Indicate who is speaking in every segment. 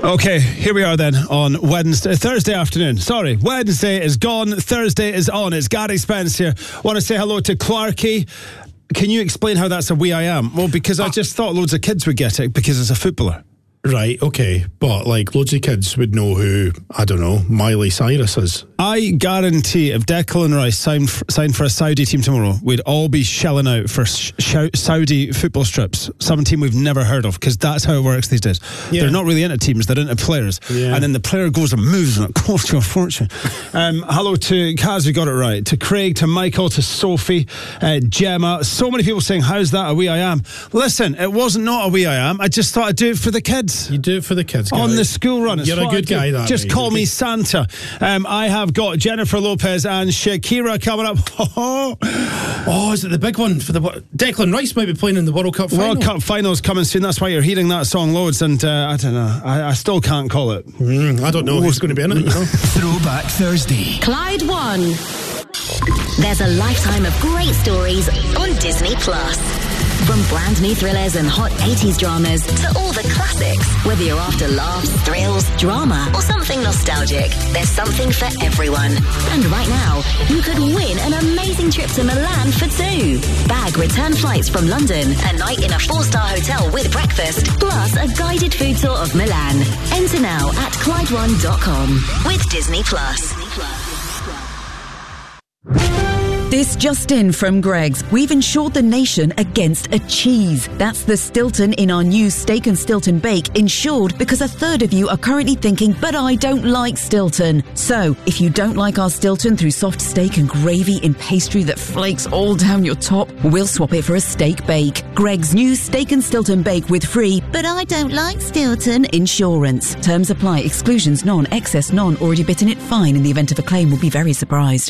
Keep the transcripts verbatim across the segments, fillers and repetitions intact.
Speaker 1: Okay, here we are then on Wednesday, Thursday afternoon. Sorry, Wednesday is gone, Thursday is on. It's Gary Spence here. Want to say hello to Clarky. Can you explain how that's a wee I am? Well, because I just thought loads of kids would get it because it's a footballer.
Speaker 2: Right, okay. But, like, loads of kids would know who, I don't know, Miley Cyrus is.
Speaker 1: I guarantee if Declan Rice signed for, signed for a Saudi team tomorrow, we'd all be shelling out for sh- sh- Saudi football strips. Some team we've never heard of, because that's how it works these days. Yeah. They're not really into teams, they're into players. Yeah. And then the player goes and moves and it costs you a fortune. um, hello to Kaz, we got it right. To Craig, to Michael, to Sophie, uh, Gemma. So many people saying, how's that a wee I am? Listen, it wasn't not a wee I am. I just thought I'd do it for the kids.
Speaker 2: You do it for the kids, guys.
Speaker 1: On the school run.
Speaker 2: You're a good guy, that.
Speaker 1: Just
Speaker 2: mate.
Speaker 1: call me Santa. Um, I have got Jennifer Lopez and Shakira coming up.
Speaker 2: Oh, is it the big one for the Declan Rice might be playing in the World Cup final?
Speaker 1: World Cup finals coming soon. That's why you're hearing that song loads. And uh, I don't know. I, I still can't call it.
Speaker 2: Mm, I don't know who's going to be in it. You know?
Speaker 3: Throwback Thursday.
Speaker 4: Clyde One. There's a lifetime of great stories on Disney Plus. From brand new thrillers and hot eighties dramas to all the classics. Whether you're after laughs, thrills, drama, or something nostalgic, there's something for everyone. And right now, you could win an amazing trip to Milan for two. Bag return flights from London, a night in a four-star hotel with breakfast, plus a guided food tour of Milan. Enter now at Clyde one dot com with Disney Plus.
Speaker 5: This just in from Greggs. We've insured the nation against a cheese. That's the Stilton in our new Steak and Stilton Bake, insured because a third of you are currently thinking, but I don't like Stilton. So, if you don't like our Stilton through soft steak and gravy in pastry that flakes all down your top, we'll swap it for a steak bake. Greggs' new Steak and Stilton Bake with free, but I don't like Stilton insurance. Terms apply. Exclusions none. Excess none. Already bitten it fine. In the event of a claim, will be very surprised.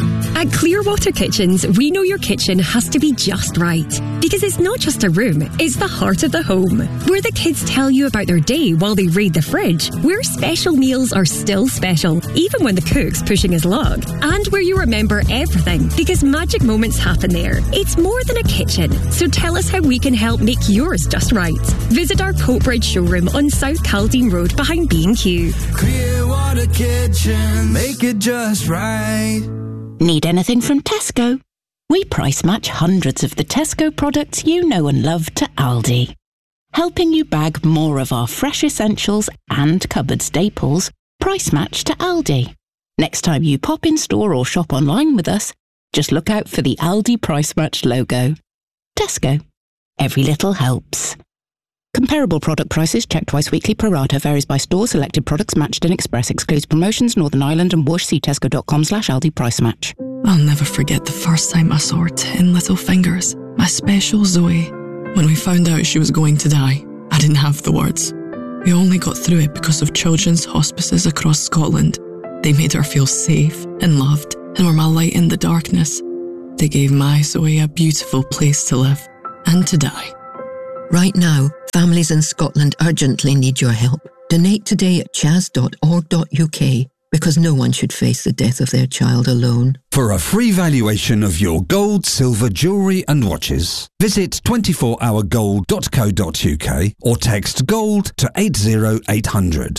Speaker 6: At Clearwater Kitchens, we know your kitchen has to be just right. Because it's not just a room, it's the heart of the home. Where the kids tell you about their day while they raid the fridge. Where special meals are still special, even when the cook's pushing his lug. And where you remember everything, because magic moments happen there. It's more than a kitchen, so tell us how we can help make yours just right. Visit our Coatbridge showroom on South Caldine Road behind B and Q.
Speaker 3: Clearwater Kitchen, make it just right.
Speaker 7: Need anything from Tesco? We price match hundreds of the Tesco products you know and love to Aldi. Helping you bag more of our fresh essentials and cupboard staples, price match to Aldi. Next time you pop in store or shop online with us, just look out for the Aldi price match logo. Tesco. Every little helps. Comparable product prices checked twice weekly. Pro rata varies by store. Selected products matched in Express. Excludes promotions. Northern Ireland and Whoosh. See tesco.com slash Aldi price match.
Speaker 8: I'll never forget the first time I saw her tin little fingers. My special Zoe. When we found out she was going to die, I didn't have the words. We only got through it because of children's hospices across Scotland. They made her feel safe and loved and were my light in the darkness. They gave my Zoe a beautiful place to live and to die.
Speaker 9: Right now, families in Scotland urgently need your help. Donate today at chas dot org dot U K because no one should face the death of their child alone.
Speaker 10: For a free valuation of your gold, silver, jewellery and watches, visit twenty-four hour gold dot co dot U K or text GOLD to eight zero eight hundred.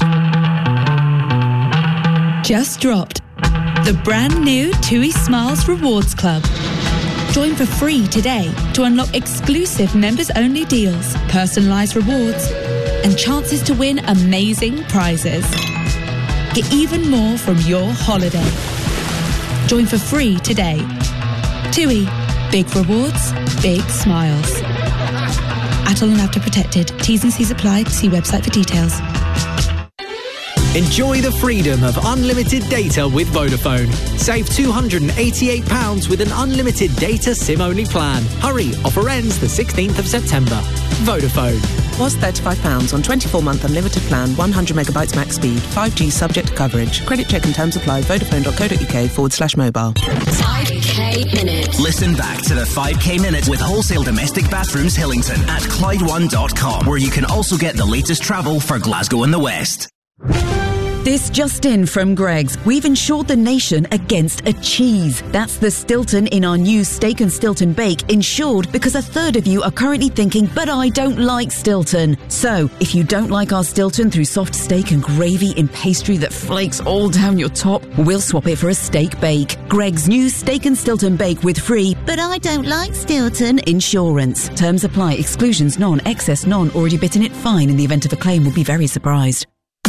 Speaker 11: Just dropped. The brand new TUI Smiles Rewards Club. Join for free today to unlock exclusive members-only deals, personalised rewards, and chances to win amazing prizes. Get even more from your holiday. Join for free today. TUI. Big rewards, big smiles. Atoll and After Protected. T's and C's apply. See website for details.
Speaker 12: Enjoy the freedom of unlimited data with Vodafone. Save two hundred eighty-eight pounds with an unlimited data SIM-only plan. Hurry, offer ends the sixteenth of September. Vodafone.
Speaker 13: Was thirty-five pounds on twenty-four month unlimited plan, one hundred megabytes max speed, five G subject to coverage. Credit check and terms apply. Vodafone.co.uk forward slash mobile.
Speaker 4: five K Minute.
Speaker 3: Listen back to the five K Minute with Wholesale Domestic Bathrooms Hillington at Clyde one dot com, where you can also get the latest travel for Glasgow and the West.
Speaker 5: This just in from Greggs. We've insured the nation against a cheese. That's the Stilton in our new Steak and Stilton Bake, insured because a third of you are currently thinking, but I don't like Stilton. So, if you don't like our Stilton through soft steak and gravy in pastry that flakes all down your top, we'll swap it for a steak bake. Greggs' new Steak and Stilton Bake with free, but I don't like Stilton insurance. Terms apply. Exclusions none. Excess none. Already bitten it fine. In the event of a claim, will be very surprised.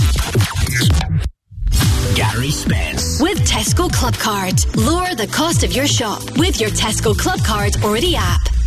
Speaker 14: Gary Spence. With Tesco Club Card. Lower the cost of your shop with your Tesco Club Card or the app.